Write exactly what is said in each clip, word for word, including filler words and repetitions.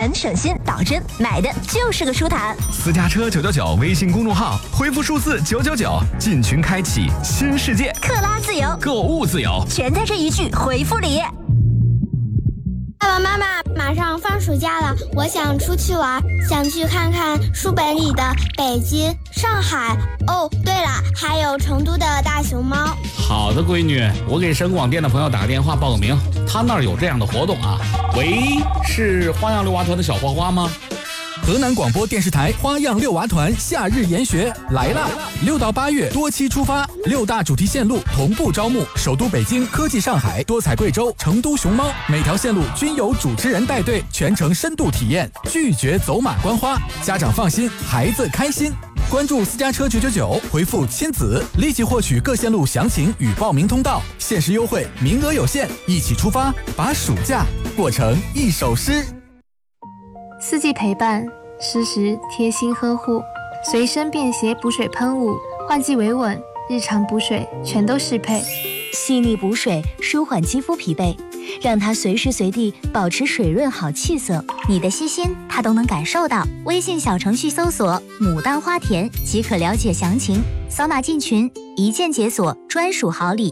人省心倒针，买的就是个舒坦。 私家车九九九微信公众号回复数字九九九进群开启新世界， 克拉自由， 购物自由， 全在这一句回复里。 爸爸妈妈，马上放暑假了，我想出去玩，想去看看书本里的北京、上海。哦，对了，还有成都的大熊猫。 好的，闺女，我给省广电的朋友打个电话报个名，他那儿有这样的活动啊。喂，是花样六娃团的小花花吗？ 河南广播电视台花样六娃团夏日研学来啦！六到八月多期出发，六大主题线路同步招募，首都北京、科技上海、多彩贵州、成都熊猫，每条线路均有主持人带队，全程深度体验，拒绝走马观花，家长放心，孩子开心。关注私家车九九九，回复亲子，立即获取各线路详情与报名通道，限时优惠，名额有限，一起出发，把暑假过成一首诗。 四季陪伴，适时贴心呵护，随身便携补水喷雾，换季维稳，日常补水全都适配。 细腻补水，舒缓肌肤疲惫，让它随时随地保持水润好气色。你的细心，它都能感受到。微信小程序搜索“牡丹花田”即可了解详情，扫码进群，一键解锁专属好礼。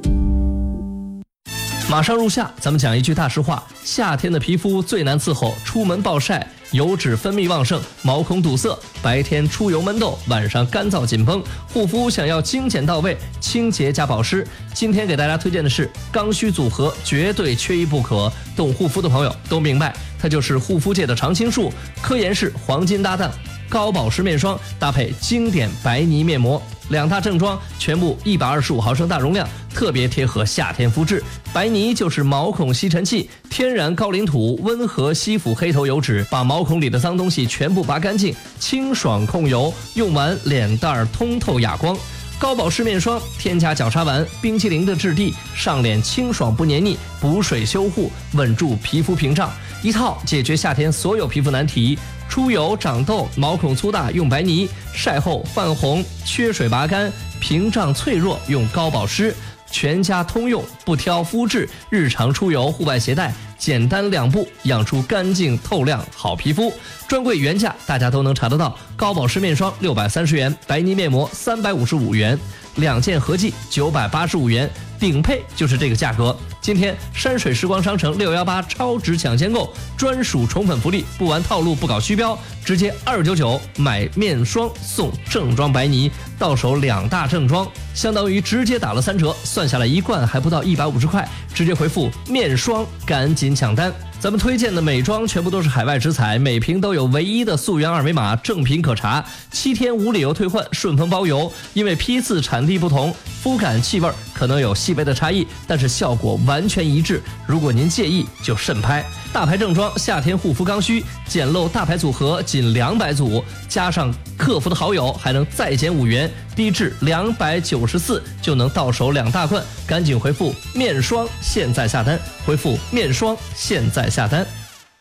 马上入夏，咱们讲一句大实话：夏天的皮肤最难伺候，出门暴晒，油脂分泌旺盛，毛孔堵塞，白天出油闷痘，晚上干燥紧绷。护肤想要精简到位，清洁加保湿。今天给大家推荐的是刚需组合，绝对缺一不可。懂护肤的朋友都明白，它就是护肤界的常青树，科颜氏黄金搭档。高保湿面霜搭配经典白泥面膜，两大正装，全部一百二十五毫升大容量，特别贴合夏天肤质。白泥就是毛孔吸尘器，天然高岭土，温和吸附黑头油脂，把毛孔里的脏东西全部拔干净，清爽控油，用完脸蛋通透哑光。高保湿面霜添加角鲨烷，冰淇淋的质地，上脸清爽不黏腻，补水修护，稳住皮肤屏障，一套解决夏天所有皮肤难题。出油、长痘、毛孔粗大用白泥，晒后泛红、缺水拔干、屏障脆弱用高保湿，全家通用，不挑肤质，日常出游、户外携带，简单两步养出干净透亮好皮肤。专柜原价大家都能查得到，高保湿面霜六百三十元，白泥面膜三百五十五元，两件合计九百八十五元，顶配就是这个价格。今天山水时光商城六一八超值抢先购，专属宠粉福利，不玩套路不搞虚标，直接二九九买面霜送正装白泥，到手两大正装，相当于直接打了三折，算下来一罐还不到一百五十块，直接回复面霜赶紧抢单。咱们推荐的美妆全部都是海外直采，每瓶都有唯一的溯源二维码，正品可查，七天无理由退换，顺丰包邮。因为批次产地不同，肤感气味可能有细微的差异，但是效果完全一致。如果您介意，就慎拍。大牌正装夏天护肤刚需，简陋大牌组合仅两百组，加上客服的好友还能再减五元，低至两百九十四就能到手两大罐。赶紧回复面霜，现在下单！回复面霜，现在下单。